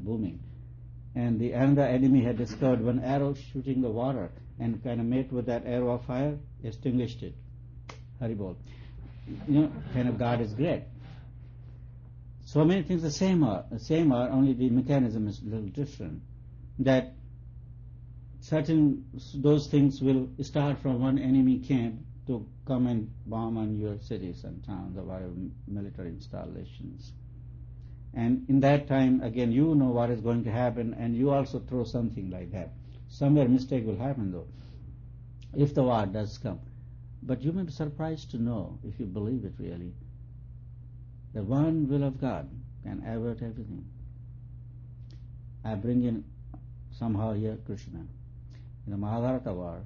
booming. And the another enemy had discovered one arrow shooting the water and kind of met with that arrow of fire, extinguished it. Haribol. Kind of God is great. So many things the same are, only the mechanism is a little different. That those things will start from one enemy camp to come and bomb on your cities and towns or whatever military installations. And in that time, again, you know what is going to happen, and you also throw something like that. Somewhere mistake will happen, though, if the war does come. But you may be surprised to know, if you believe it really, that one will of God can avert everything. I bring in somehow here Krishna. In the Mahabharata war,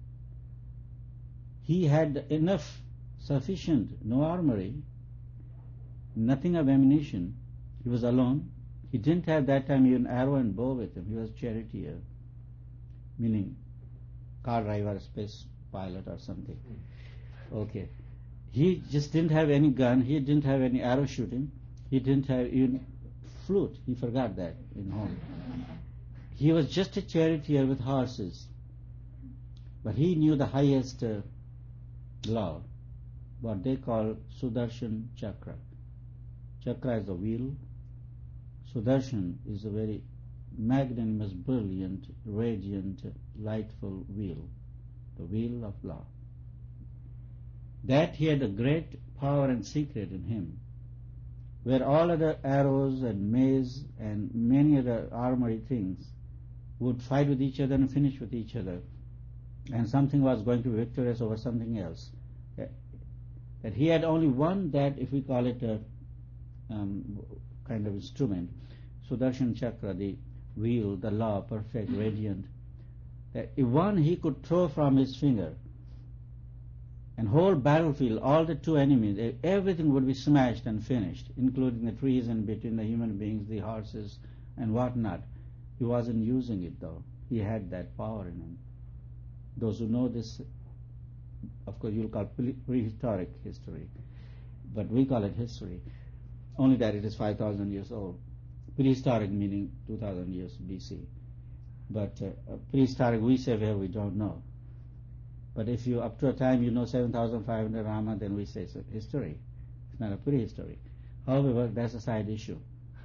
he had enough, sufficient, no armory, nothing of ammunition. He was alone. He didn't have that time even arrow and bow with him. He was charioteer, meaning car driver, space pilot or something. Okay. He just didn't have any gun. He didn't have any arrow shooting. He didn't have even flute. He forgot that in home. He was just a charioteer with horses. But he knew the highest law, what they call Sudarshan Chakra. Chakra is a wheel. Sudarshan is a very magnanimous, brilliant, radiant, lightful wheel, the wheel of law. That he had a great power and secret in him, where all other arrows and mace and many other armory things would fight with each other and finish with each other, and something was going to be victorious over something else. That he had only one, that if we call it a kind of instrument, Sudarshan Chakra, the wheel, the law, perfect, radiant, that if one he could throw from his finger, and whole battlefield, all the two enemies, everything would be smashed and finished, including the trees and between the human beings, the horses and whatnot. He wasn't using it though. He had that power in him. Those who know this, of course you'll call prehistoric history, but we call it history, only that it is 5,000 years old. Prehistoric meaning 2,000 years BC. But prehistoric we say where we don't know. But if you, up to a time you know 7,500 Rama, then we say it's a history. It's not a prehistory. However, that's a side issue.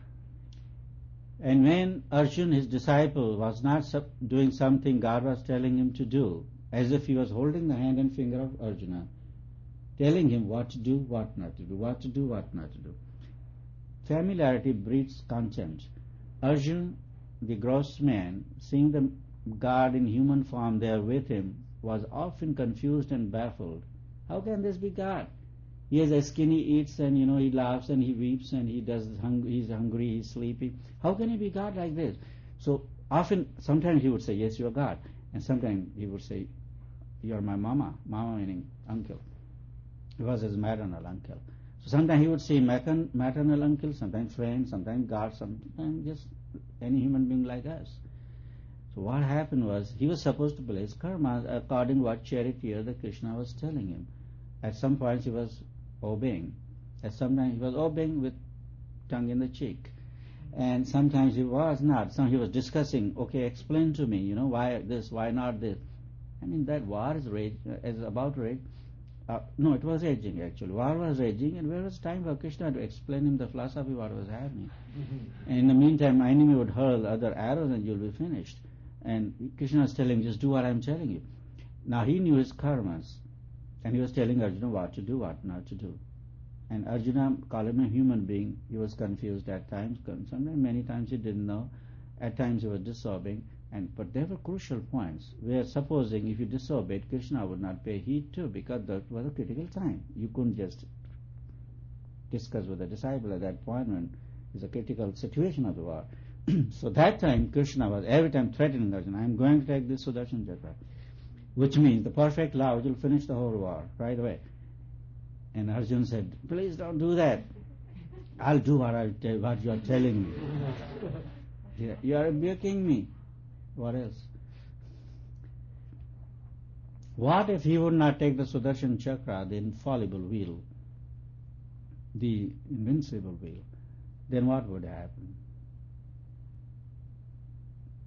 And when Arjuna, his disciple, was not doing something God was telling him to do, as if he was holding the hand and finger of Arjuna, telling him what to do, what not to do, what to do, what not to do. Familiarity breeds contempt. Arjuna, the gross man, seeing the God in human form there with him, was often confused and baffled. How can this be God? He has a skin, he eats, and he laughs and he weeps and he's hungry, he's sleepy. How can he be God like this? So sometimes he would say, yes, you are God. And sometimes he would say, you are my mama. Mama meaning uncle. He was his maternal uncle. So sometimes he would say maternal uncle, sometimes friend, sometimes God, sometimes just any human being like us. So what happened was, he was supposed to play his karma according to what charioteer the Krishna was telling him. At some points he was obeying. At sometimes he was obeying with tongue in the cheek. And sometimes he was not. He was discussing, okay, explain to me, why this, why not this. I mean, that war is about to rage. No, it was raging actually. War was raging, and where was time for Krishna to explain him the philosophy what was happening? And in the meantime, my enemy would hurl other arrows and you'll be finished. And Krishna was telling, just do what I'm telling you. Now he knew his karmas, and he was telling Arjuna what to do, what not to do. And Arjuna, called him a human being, he was confused at times. Sometimes, many times he didn't know. At times he was disobeying. But there were crucial points where, supposing if you disobeyed, Krishna would not pay heed to, because that was a critical time. You couldn't just discuss with a disciple at that point when it's a critical situation of the war. So that time Krishna was every time threatening Arjuna, I'm going to take this Sudarshan Chakra, which means the perfect law which will finish the whole war right away. And Arjuna said, please don't do that. I'll do what you are telling me. You are rebuking me. What else? What if he would not take the Sudarshan Chakra, the infallible wheel, the invincible wheel? Then what would happen?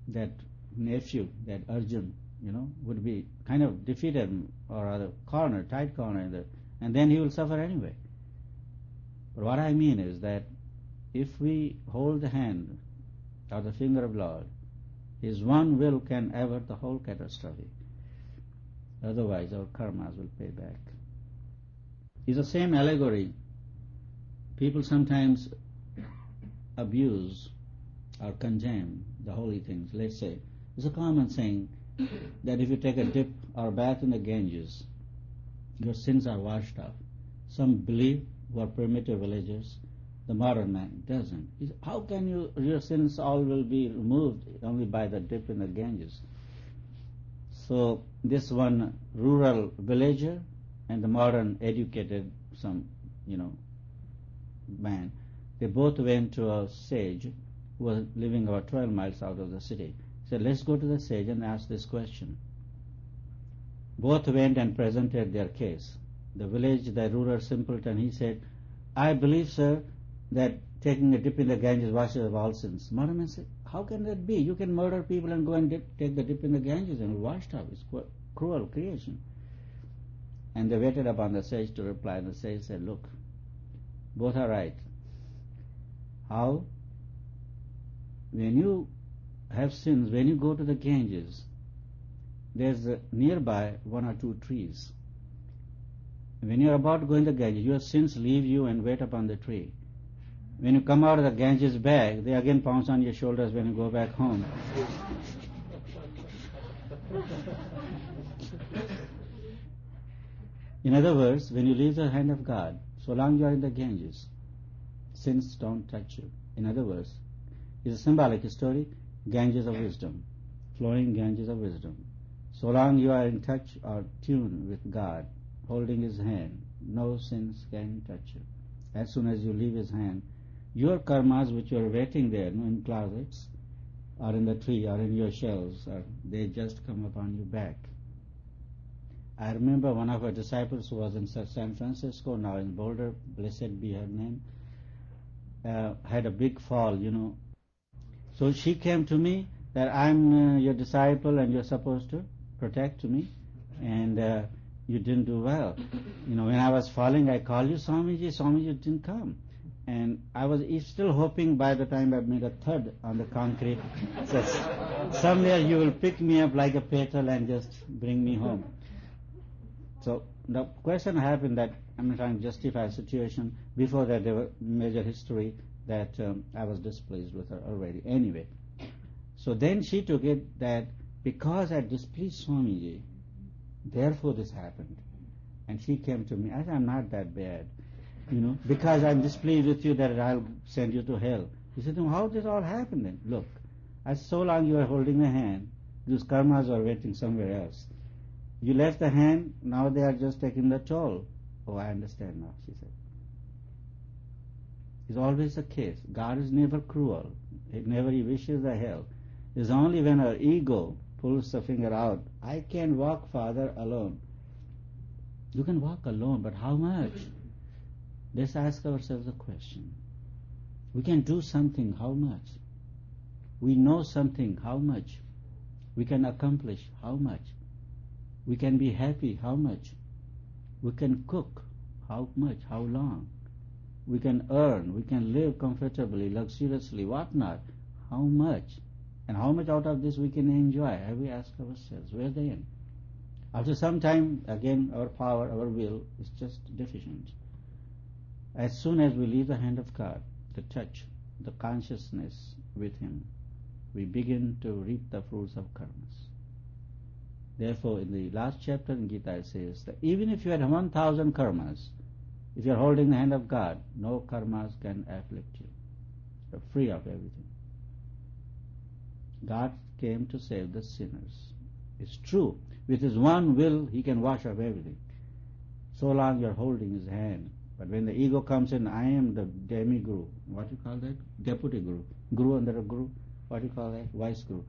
that nephew, that Arjun, would be kind of defeated or rather tight corner, and then he will suffer anyway. But what I mean is that if we hold the hand or the finger of Lord, His one will can avert the whole catastrophe. Otherwise our karmas will pay back. It's the same allegory. People sometimes abuse or condemn the holy things. Let's say, it's a common saying that if you take a dip or bath in the Ganges, your sins are washed off. Some believe, who are primitive villagers, the modern man doesn't. How can your sins all will be removed only by the dip in the Ganges? So this one rural villager and the modern educated man, they both went to a sage who was living about 12 miles out of the city. Said, let's go to the sage and ask this question. Both went and presented their case. The rural simpleton, he said, I believe, sir, that taking a dip in the Ganges washes of all sins. Modern man said, how can that be? You can murder people and go and take the dip in the Ganges and wash it off. It's cruel creation. And they waited upon the sage to reply, and the sage said, look, both are right. How? When you have sins, when you go to the Ganges, there's nearby one or two trees. When you're about to go in the Ganges, your sins leave you and wait upon the tree. When you come out of the Ganges bag, they again pounce on your shoulders when you go back home. In other words, when you leave the hand of God, so long you are in the Ganges, sins don't touch you. In other words, it's a symbolic story, Ganges of wisdom, flowing Ganges of wisdom. So long you are in touch or tuned with God, holding His hand, no sins can touch you. As soon as you leave His hand, your karmas which you are waiting there, in closets, or in the tree, or in your shelves, they just come upon you back. I remember one of our disciples who was in San Francisco, now in Boulder, blessed be her name, had a big fall, So she came to me that I'm your disciple and you're supposed to protect me, and you didn't do well. When I was falling, I called you, Swamiji didn't come. And I was still hoping by the time I made a thud on the concrete, somewhere you will pick me up like a petal and just bring me home. So the question happened that I'm trying to justify a situation. Before that, there was major history that I was displeased with her already. Anyway, so then she took it that because I displeased Swamiji, therefore this happened. And she came to me. I said, I'm not that bad. Because I'm displeased with you that I'll send you to hell. He said, how did it all happen then? Look, as so long you are holding the hand, those karmas are waiting somewhere else. You left the hand, now they are just taking the toll. Oh, I understand now, she said. It's always the case. God is never cruel. He wishes the hell. It's only when our ego pulls the finger out. I can walk, Father, alone. You can walk alone, but how much? Let's ask ourselves a question. We can do something, how much? We know something, how much? We can accomplish, how much? We can be happy, how much? We can cook, how much, how long? We can earn, we can live comfortably, luxuriously, what not? How much? And how much out of this we can enjoy? Have we asked ourselves, where then? After some time, again, our power, our will is just deficient. As soon as we leave the hand of God, the touch, the consciousness with Him, we begin to reap the fruits of karmas. Therefore, in the last chapter in Gita it says that even if you had 1,000 karmas, if you are holding the hand of God, no karmas can afflict you. You are free of everything. God came to save the sinners. It's true. With His one will, He can wash off everything. So long you are holding His hand. But when the ego comes in, I am the demi-guru. What do you call that? Deputy guru. Guru under a guru. What do you call that? Vice guru.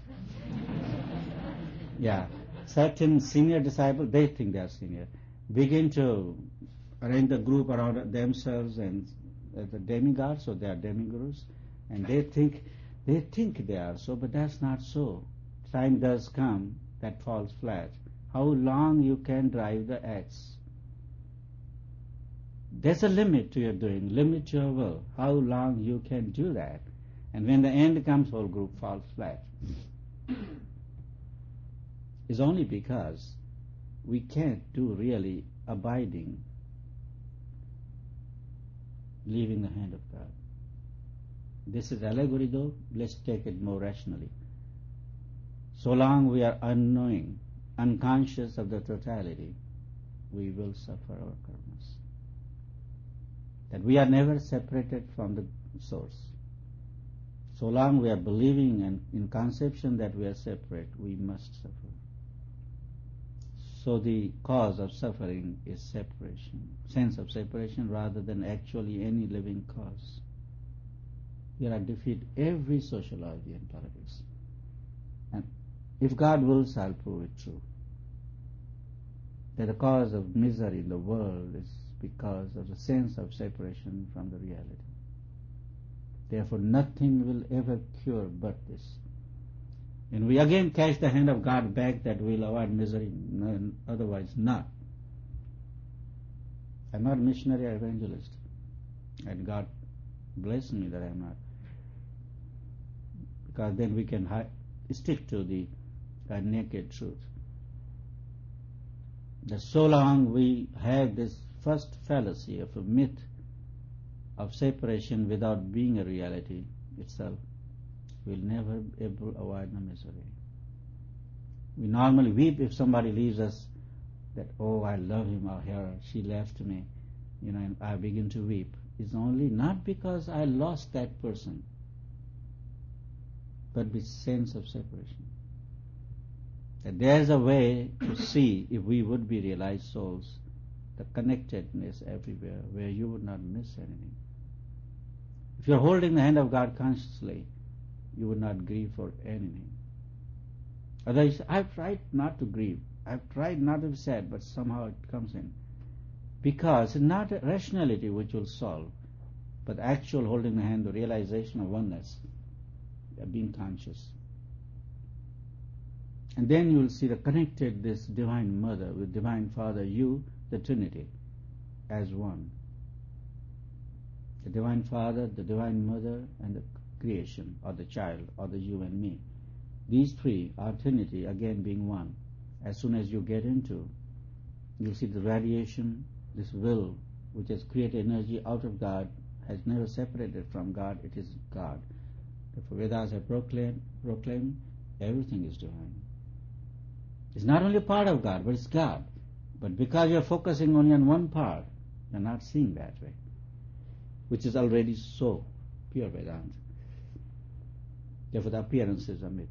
Yeah. Certain senior disciples, they think they are senior, begin to arrange the group around themselves and the demigods, so they are demigurus, and they think They think they are so, but that's not so. Time does come that falls flat. How long you can drive the axe? There's a limit to your doing, limit to your will. How long you can do that. And when the end comes, whole group falls flat. It's only because we can't do really abiding, leaving the hand of God. This is allegory though, let's take it more rationally. So long we are unknowing, unconscious of the totality, we will suffer our karmas. That we are never separated from the source. So long we are believing and in conception that we are separate, we must suffer. So the cause of suffering is separation, sense of separation rather than actually any living cause. We are defeat every sociology and politics. And if God wills, I'll prove it true. That the cause of misery in the world is because of the sense of separation from the reality. Therefore, nothing will ever cure but this. And we again catch the hand of God back that we'll avoid misery, otherwise not. I'm not a missionary or evangelist. And God bless me that I'm not. Because then we can stick to the naked truth. That so long we have this first fallacy of a myth of separation without being a reality itself, we'll never be able to avoid the misery. We normally weep if somebody leaves us, that, oh, I love him or her, she left me, and I begin to weep. It's only not because I lost that person, but with sense of separation. That there's a way to see, if we would be realized souls, the connectedness everywhere, where you would not miss anything. If you're holding the hand of God consciously, you would not grieve for anything. Otherwise, I've tried not to grieve. I've tried not to be sad, but somehow it comes in. Because it's not rationality which will solve, but actual holding the hand, the realization of oneness, being conscious. And then you will see the connected, this Divine Mother with Divine Father, you, the Trinity, as one. The Divine Father, the Divine Mother, and the creation, or the child, or the you and me. These three are Trinity, again being one. As soon as you get into, you see the radiation, this will, which has created energy out of God, has never separated from God, it is God. Therefore Vedas have proclaimed everything is divine. It's not only part of God, but it's God. But because you're focusing only on one part, you're not seeing that way, which is already so pure Vedanta. Therefore the appearance is a myth.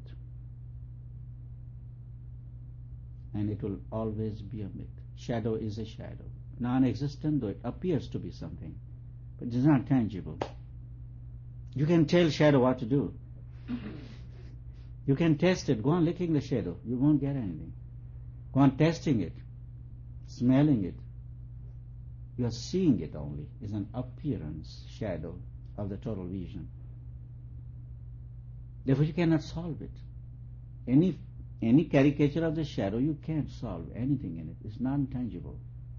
And it will always be a myth. Shadow is a shadow. Non-existent, though it appears to be something, but it is not tangible. You can tell shadow what to do. You can test it. Go on licking the shadow. You won't get anything. Go on testing it, smelling it. You are seeing it only. It's an appearance, shadow of the total vision. Therefore you cannot solve it. Any caricature of the shadow, you can't solve anything in it. It's non-tangible.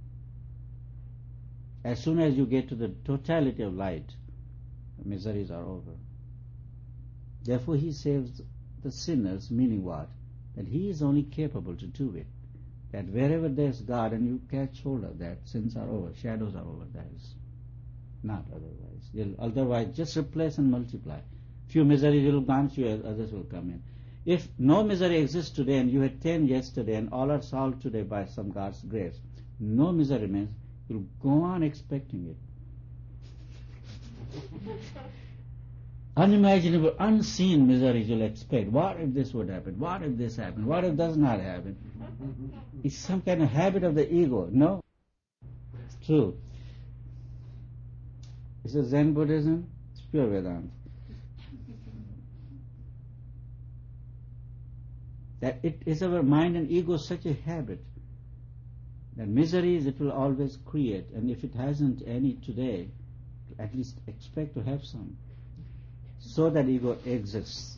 As soon as you get to the totality of light, the miseries are over. Therefore he saves the sinners, meaning what? That he is only capable to do it. That wherever there's God and you catch hold of that, sins are over, shadows are over. That is not otherwise. Otherwise, just replace and multiply. Few miseries will gone, few others will come in. If no misery exists today and you had 10 yesterday and all are solved today by some God's grace, no misery remains, you'll go on expecting it. Unimaginable, unseen miseries you'll expect. What if this would happen? What if this happened? What if does not happen? It's some kind of habit of the ego. No? It's true. Is it Zen Buddhism? It's pure Vedanta. That it is our mind and ego such a habit that miseries it will always create, and if it hasn't any today, at least expect to have some. so that ego exists.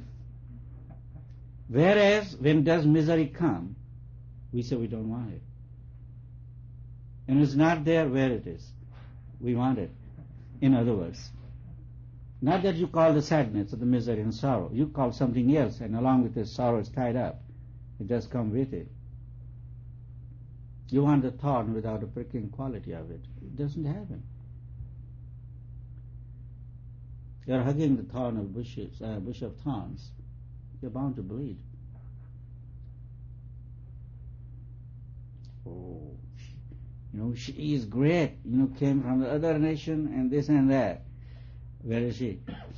Whereas when does misery come, we say we don't want it. And it's not there where it is. We want it. In other words, not that you call the sadness or the misery and sorrow. You call something else, and along with this sorrow is tied up. It does come with it. You want the thorn without the pricking quality of it. It doesn't happen. You're hugging the thorn of bush of thorns. You're bound to bleed. Oh, she is great. Came from the other nation and this and that. Where is she?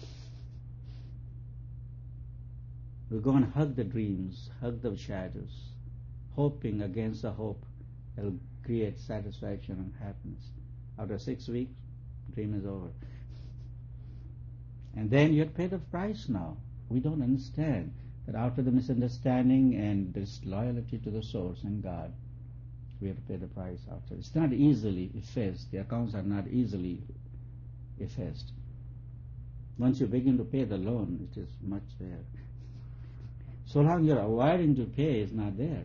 We go and hug the dreams, hug the shadows, hoping against the hope that will create satisfaction and happiness. After 6 weeks, dream is over. And then you have to pay the price now. We don't understand that after the misunderstanding and disloyalty to the source and God, we have to pay the price after. It's not easily effaced. The accounts are not easily effaced. Once you begin to pay the loan, it is much there. So long you're avoiding to pay, it's not there.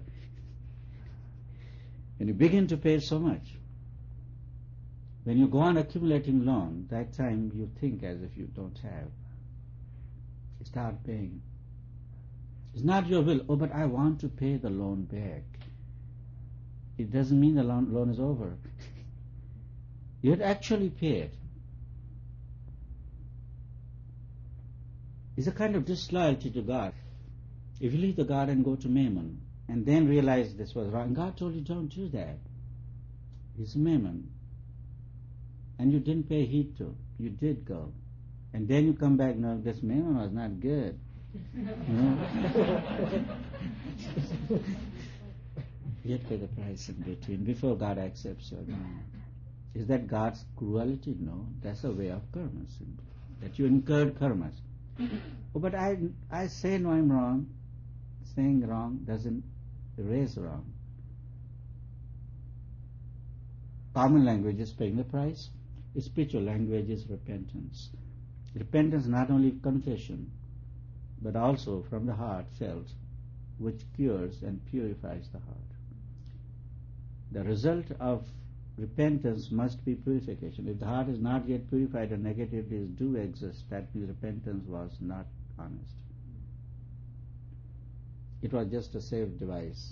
When you begin to pay so much, when you go on accumulating loan, that time you think as if you don't have. You start paying. It's not your will. Oh, but I want to pay the loan back. It doesn't mean the loan is over. You have to actually pay it. It's a kind of disloyalty to God. If you leave the God and go to Mammon, and then realize this was wrong, God told you don't do that. It's Mammon. And you didn't pay heed to. You did go. And then you come back, no, this Mammon was not good. You have to pay the price in between before God accepts your demand. Is that God's cruelty? No. That's a way of karma. That you incurred karmas. Oh, but I say no, I'm wrong. Saying wrong doesn't erase wrong. Common language is paying the price. Spiritual language is repentance. Repentance not only confession, but also from the heart felt, which cures and purifies the heart. The result of repentance must be purification. If the heart is not yet purified and negativities do exist, that means repentance was not honest. It was just a safe device.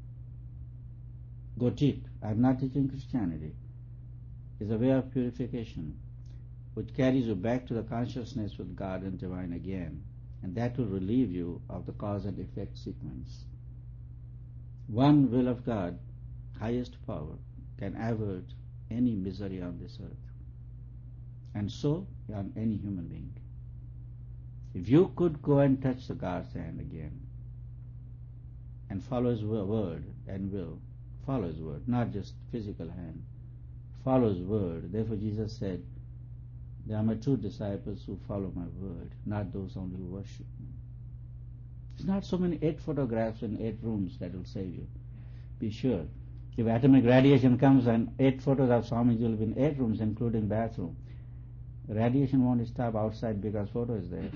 Go deep. I am not teaching Christianity. It's a way of purification which carries you back to the consciousness with God and divine again, and that will relieve you of the cause and effect sequence. One will of God, highest power, can avert any misery on this earth, and so on any human being. If you could go and touch the God's hand again and follow His word and will, follow His word, not just physical hand, follow His word. Therefore Jesus said, they are my true disciples who follow my word, not those only who worship me. It's not so many 8 photographs in 8 rooms that will save you. Be sure. If atomic radiation comes and 8 photos of Swamiji will be in 8 rooms, including bathroom, radiation won't stop outside because photo is there.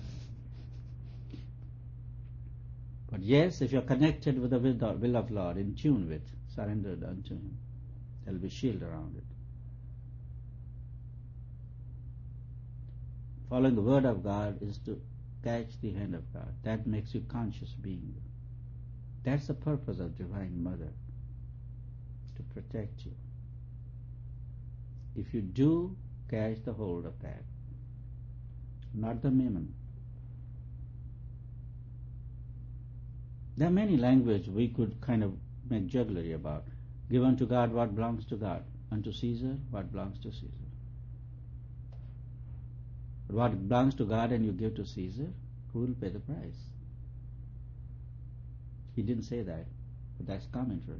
But yes, if you're connected with the will of Lord, in tune with, surrendered unto Him, there will be shield around it. Following the word of God is to catch the hand of God. That makes you conscious being. That's the purpose of Divine Mother, to protect you. If you do catch the hold of that, not the mammon. There are many languages we could kind of make jugglery about. Give unto God what belongs to God, unto Caesar what belongs to Caesar. But what belongs to God and you give to Caesar, who will pay the price? He didn't say that, but that's commentary.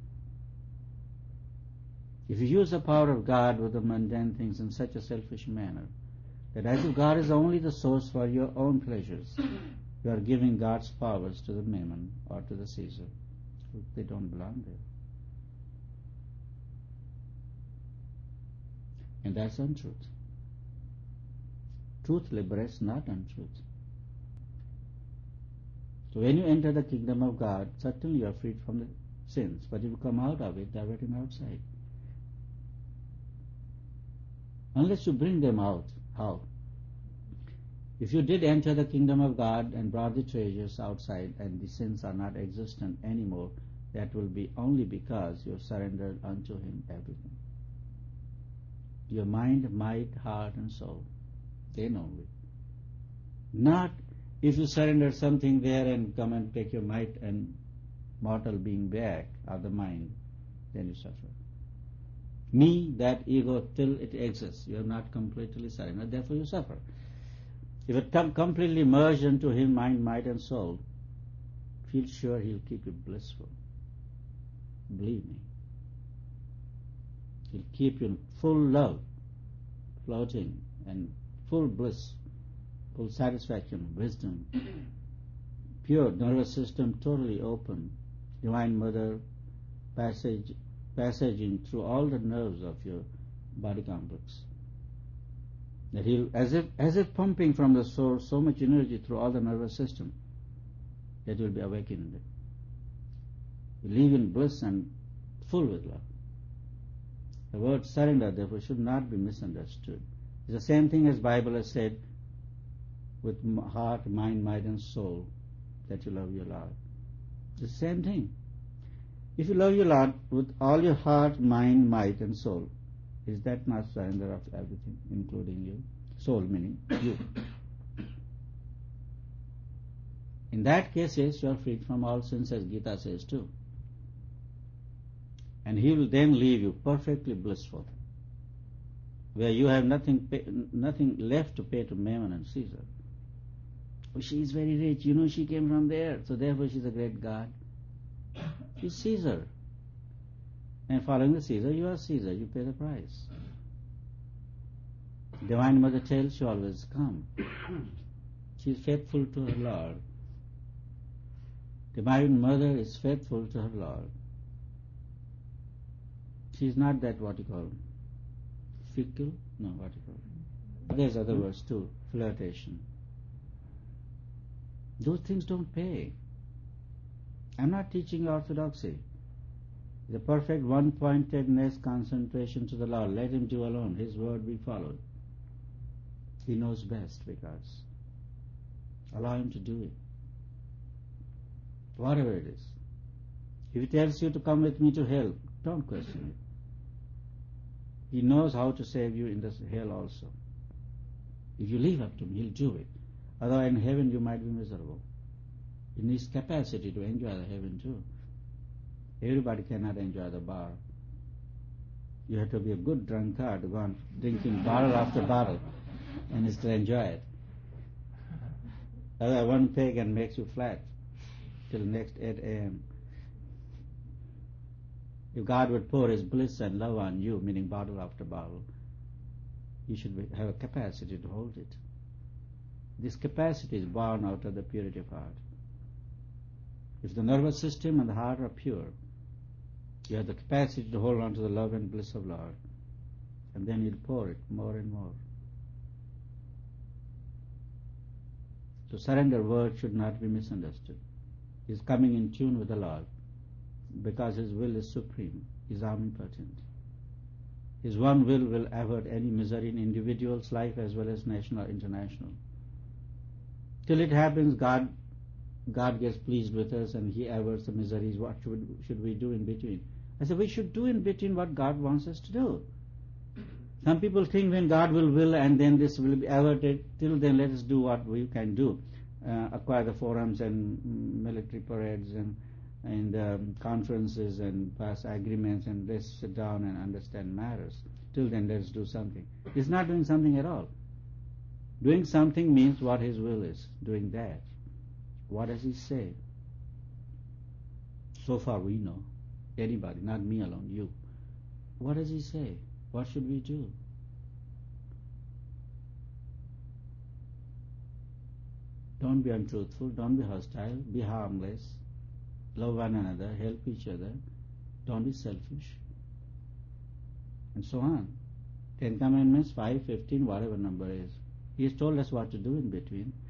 If you use the power of God with the mundane things in such a selfish manner, that as if God is only the source for your own pleasures, you are giving God's powers to the mammon or to the Caesar. They don't belong there. And that's untruth. truth liberates, not untruth. So when you enter the kingdom of God, certainly you are freed from the sins, but if you come out of it, they are waiting outside. Unless you bring them out. How? If you did enter the kingdom of God and brought the treasures outside and the sins are not existent anymore, that will be only because you have surrendered unto Him everything. Your mind, might, heart and soul. Then only. Not if you surrender something there and come and take your might and mortal being back, or the mind, then you suffer. Me, that ego, till it exists, you have not completely surrendered, therefore you suffer. If you completely merge into Him, mind, might and soul, feel sure He'll keep you blissful. Believe me. He'll keep you in full love, floating, and full bliss, full satisfaction, wisdom, pure nervous system totally open, Divine Mother passaging through all the nerves of your body complex. That He'll, as if pumping from the source so much energy through all the nervous system, that will be awakened. You live in bliss and full with love. The word surrender, therefore, should not be misunderstood. It's the same thing as Bible has said, with heart, mind, might and soul, that you love your Lord. It's the same thing. If you love your Lord with all your heart, mind, might and soul, is that not surrender of everything, including you? Soul meaning you. In that case, yes, you are freed from all sins, as Gita says too. And He will then leave you perfectly blissful, where you have nothing left to pay to Mammon and Caesar. Oh, she is very rich, she came from there, so therefore she is a great god. She's Caesar. And following the Caesar, you are Caesar, you pay the price. Divine Mother tells you always come. She is faithful to her Lord. Divine Mother is faithful to her Lord. She is not that what you call fickle? No, what you call. There's other words too, flirtation. Those things don't pay. I'm not teaching orthodoxy. The perfect one-pointedness, concentration to the Lord. Let Him do alone. His word be followed. He knows best, because allow Him to do it. Whatever it is. If He tells you to come with me to hell, don't question it. He knows how to save you in this hell also. If you leave up to Him, He'll do it. Otherwise in heaven you might be miserable. He needs capacity to enjoy the heaven too. Everybody cannot enjoy the bar. You have to be a good drunkard to go on drinking bottle after bottle and still enjoy it. Otherwise one peg and makes you flat till next 8 a.m. If God would pour His bliss and love on you, meaning bottle after bottle, you should have a capacity to hold it. This capacity is born out of the purity of heart. If the nervous system and the heart are pure, you have the capacity to hold on to the love and bliss of Lord, and then He'll pour it more and more. So surrender word should not be misunderstood. He's coming in tune with the Lord, because His will is supreme, is omnipotent. His one will avert any misery in individual's life as well as national or international. Till it happens, God gets pleased with us and He averts the miseries. What should we do in between? I said, we should do in between what God wants us to do. Some people think when God will and then this will be averted, till then let us do what we can do. Acquire the forums and military parades and conferences and pass agreements, and let's sit down and understand matters. Till then let's do something. He's not doing something at all. Doing something means what His will is. Doing that. What does He say? So far we know. Anybody, not me alone, you. What does He say? What should we do? Don't be untruthful, don't be hostile, be harmless, love one another, help each other, don't be selfish, and so on. 10 Commandments, 5, 15, whatever number is. He has told us what to do in between.